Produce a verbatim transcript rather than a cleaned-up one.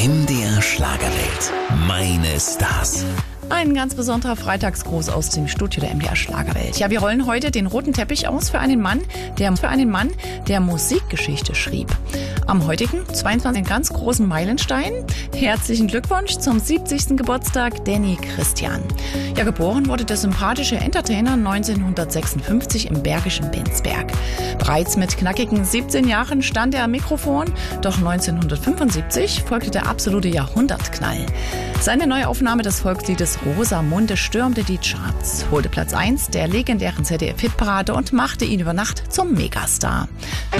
M D R Schlagerwelt. Meine Stars. Ein ganz besonderer Freitagsgruß aus dem Studio der M D R Schlagerwelt. Ja, wir rollen heute den roten Teppich aus für einen Mann, der für einen Mann, der Musikgeschichte schrieb. Am heutigen zweiundzwanzigsten ganz großen Meilenstein. Herzlichen Glückwunsch zum siebzigsten Geburtstag, Danny Christian. Ja, geboren wurde der sympathische Entertainer neunzehnhundertsechsundfünfzig im bergischen Bensberg. Bereits mit knackigen siebzehn Jahren stand er am Mikrofon, doch neunzehnhundertfünfundsiebzig folgte der absolute Jahrhundertknall. Seine Neuaufnahme des Volksliedes Rosamunde stürmte die Charts, holte Platz eins der legendären Z D F-Hitparade und machte ihn über Nacht zum Megastar.